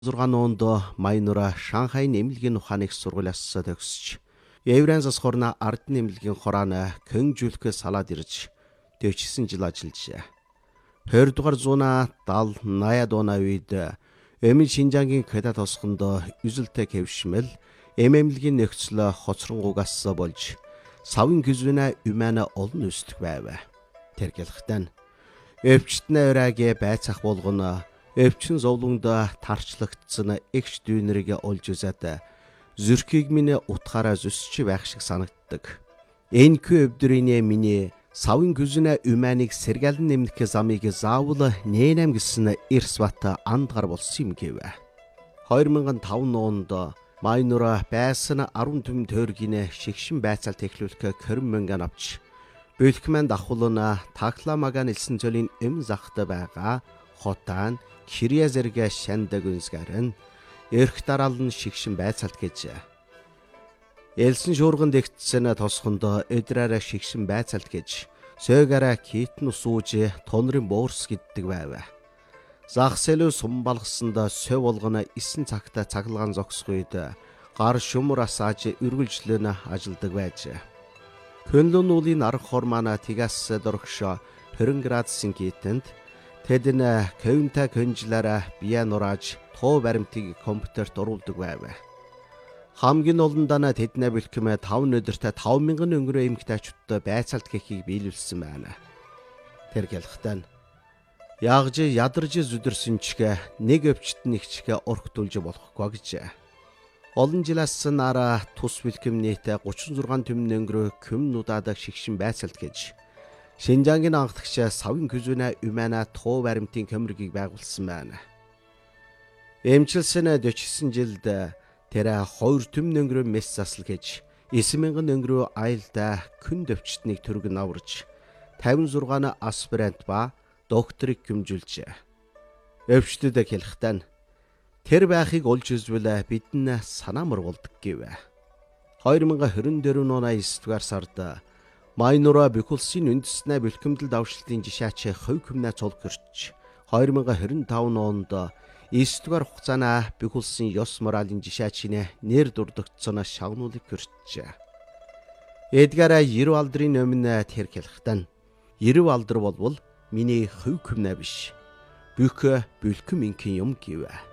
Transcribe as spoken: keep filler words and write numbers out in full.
зургаан онд Майнура Шанхайн эмнэлгийн ухааны их сургуулиас төгсөж, Еврейн засхорна ард эмнэлгийн хороон Көнжүүлэхээс салаад ирж дэвчсэн жил ажиллажээ. хоёр дугаар зууна дал наяад оноо үед Эмин Шинжангийн Кэда тосгонд үзэлтэй хэвшмэл эмэмлэгийн нөхцөл хоцронгугаас болж савын гүзвэнэ юмана олон өсдөх байв. Тэр гэлхтэн өвчтнэ өраагээ байцах болгоно өвчин зовлонд тарчлагдсан эгч дүүнэрийг олж үзээд зүрхийг минь утгаараа зүсч байх шиг санагддаг. Энэхүү өвдрийн миний савын гүзвэнэ юманыг сэргэлэн нэмнэх замыг заавал нэнэм гэсэн эрс бат андгар болсон юм гэв. хоёр мянган и таван онд Майнура байсан арван түмэн тойргийн шигшин байцаалт эхлүүлэх хорин мянган авч бэлхмэн давхулна такламага нэлсэн цөлийн эм захта байгаа хотаан Кирия зэрэг шандаг үнсгэрэн эрх дараалн шигшин байцаалт гэж Элсэн шуурганд эгтсэн тосхонд өдраараа шигшин байцаалт гэж сөөгаараа китн сууж тонрын боорс гэддэг байв. Захсэлүү сум балгасанд сөв болгоно исэн цагта цаглаган зогсох үед гар шумур асааж үргэлжлэн ажилдаг байж. Көнлөн уулын арга хормана тигас дөргшо хорин градусын китэнд тэдэн көвнта көнжлаараа бие нурааж тоо баримтыг компьютерт оруулдаг байв. Хамгийн олондоо тэднээ бэлхэмэ таван өдөртөө таван мянган өнгөрөө эмгтээчүүдтэй байцаалт гэхийг биелүүлсэн байна. Тэр гэлхтэн ягж ядарж зүдэрсэн чигэ нэг өвчт нэгчгэ орхтулж болохгүй гэж. Олон жилээс нараа тус бэлхэм нийтэ гучин зургаан түмэн өнгөрөө көм нудаад шигшин байцаалт гэж Шинжангийн анхдагч савын гүзвэнэ юмана тоо баримтын көмөргийг байгуулсан байна. Эмчилсэн дөчсөн жилд тэр хоёр түмэн өнгөрөө мэс засал гэж эсэм мянган өнгөрөө айлда күн өвчтнийг төргөн аварж тавин зургаан аспирант ба докторыг гүмжүүлжээ. Өвчтөд хэлэхтэн тэр байхыг олж үзвэл бидэн санаа мөргөлдөг гэв. хоёр мянган и двадцать дөрвөн оны девять дугаар сард Майнура Бикулсын үндэснэ бэлхэмдэл давшилтын жишээч хувь хүмнэ цолгөрч хоёр мянган и двадцать таван онд девять дугаар хугацаана Бикулсын ёс моралын жишээчнэ нэр дурдгдсан шагнуулыг хүрчээ. Эдгара Ерв алдрын өмнө тэр хэлэхтэн Ерв алдар болвол миний хувь хүмнэ биш. Бүх бэлхэм ингийн юм гэв.